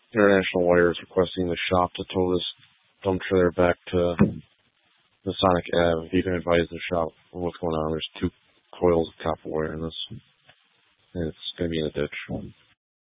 International Wire is requesting the shop to tow this dump trailer back to the Sonic Ave. If you can advise the shop on what's going on. There's 2 coils of copper wire in this, and it's going to be in a ditch.